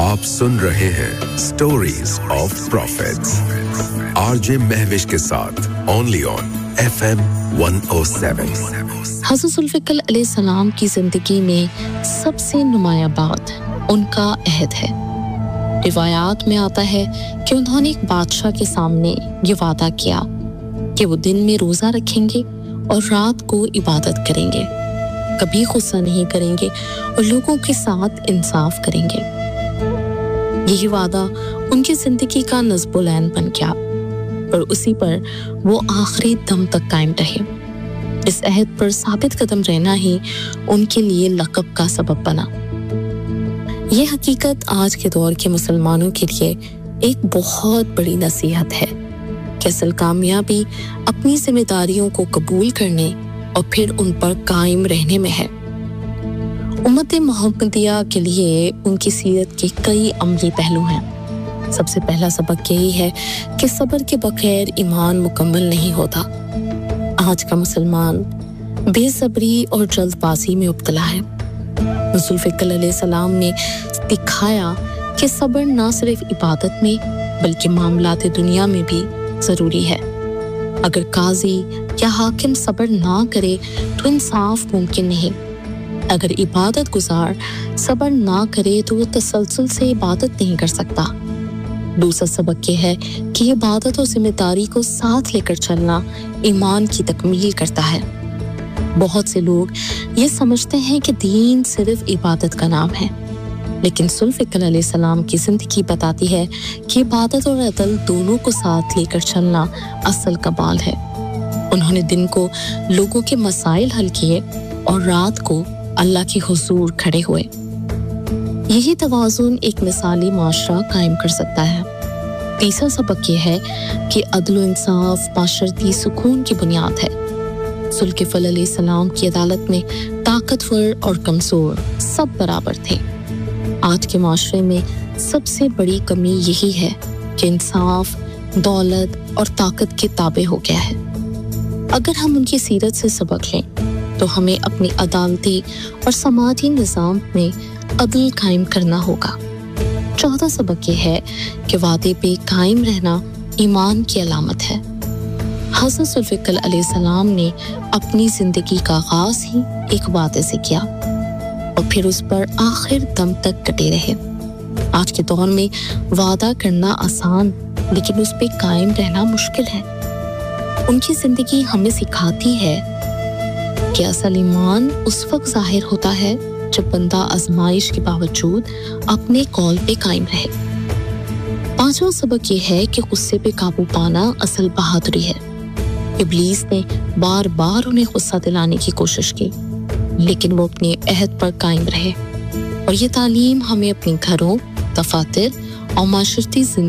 आप सुन रहे हैं stories of profits RJ Mahwish के साथ ओनली ऑन FM 107। हज़रत ज़ुल्फ़िकार अलैहिस्सलाम की ज़िंदगी में सबसे नुमाया बात उनका अहद है। रिवायात में आता है कि उन्होंने एक बादशाह के सामने ये वादा किया कि वो दिन में रोज़ा रखेंगे और रात को इबादत करेंगे, कभी गुस्सा नहीं करेंगे और लोगों के साथ इंसाफ करेंगे। यही वादा उनकी ज़िंदगी का नज़्बुल ऐन बन गया और उसी पर वो आखिरी दम तक कायम रहे। इस अहद पर साबित कदम रहना ही उनके लिए लक़ब का सबब बना। ये हकीकत आज के दौर के मुसलमानों के लिए एक बहुत बड़ी नसीहत है कि असल कामयाबी अपनी जिम्मेदारियों को कबूल करने और फिर उन पर कायम रहने में है। उम्मत मोहम्मदिया के लिए उनकी सीरत के कई अमली पहलू हैं। सबसे पहला सबक यही है कि सब्र के बगैर ईमान मुकम्मल नहीं होता। आज का मुसलमान बेसब्री और जल्दबाजी में मुब्तला है। ज़ुल्फ़िकार अलैहिस्सलाम ने दिखाया कि सब्र ना सिर्फ इबादत में बल्कि मामलात दुनिया में भी ज़रूरी है। अगर काजी या हाकिम सब्र ना करे तो इंसाफ मुमकिन नहीं। अगर इबादत गुजार सब्र ना करे तो वो तसलसल से इबादत नहीं कर सकता। दूसरा सबक ये है कि इबादत और जिम्मेदारी को साथ लेकर चलना ईमान की तकमील करता है। बहुत से लोग ये समझते हैं कि दीन सिर्फ इबादत का नाम है, लेकिन ज़ुल्फ़िकार अलैहिस्सलाम की ज़िंदगी बताती है कि इबादत और अदल दोनों को साथ लेकर चलना असल कमाल है। उन्होंने दिन को लोगों के मसाइल हल किए और रात को अल्लाह के हुजूर खड़े हुए। यही तवाज़ुन एक मिसाली माशरा कायम कर सकता है। तीसरा सबक ये है कि अदल व इंसाफ माशरती सुकून की बुनियाद है। ज़ुल्फ़िकार अलैहिस्सलाम की अदालत में ताकतवर और कमज़ोर सब बराबर थे। आज के माशरे में सबसे बड़ी कमी यही है कि इंसाफ दौलत और ताकत के ताबे हो गया है। अगर हम उनकी सीरत से सबक लें तो हमें अपनी अदालती और समाजी निज़ाम में अदल कायम करना होगा। चौथा सबक ये है कि वादे पे कायम रहना ईमान की अलामत है। हज़रत ज़ुल्फ़िकार अलैहिस्सलाम ने अपनी ज़िंदगी का आगाज़ ही एक वादे से किया और फिर उस पर आखिर दम तक कटे रहे। आज के दौर में वादा करना आसान लेकिन उस पे कायम रहना मुश्किल है। उनकी ज़िंदगी हमें सिखाती है कि असल ईमान उस वक्त ज़ाहिर होता है जब बंदा आजमाइश के बावजूद अपने कौल पे कायम रहे। पांचवा सबक ये है कि गुस्से पे काबू पाना असल बहादुरी है। इब्लीस ने बार बार उन्हें गुस्सा दिलाने की कोशिश की, लेकिन वो अपने अहद पर कायम रहे और ये तालीम हमें अपने घरों, दफातर और माशरती